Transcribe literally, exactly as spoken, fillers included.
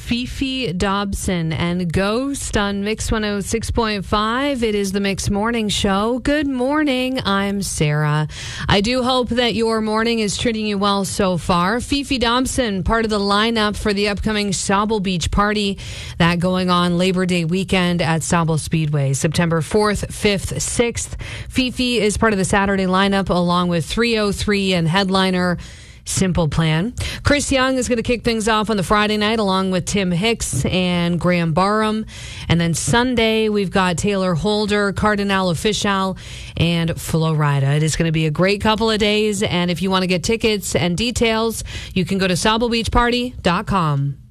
Fifi Dobson and Ghost on Mix one oh six point five. It is the Mix Morning Show. Good morning. I'm Sarah. I do hope that your morning is treating you well so far. Fifi Dobson, part of the lineup for the upcoming Sauble Beach Party, that going on Labor Day weekend at Sauble Speedway, September fourth, fifth, sixth. Fifi is part of the Saturday lineup along with three oh three and headliner Simple Plan. Chris Young is going to kick things off on the Friday night along with Tim Hicks and Graham Barham. And then Sunday, we've got Taylor Holder, Cardinal Official, and Flo Rida. It is going to be a great couple of days. And if you want to get tickets and details, you can go to sauble beach party dot com.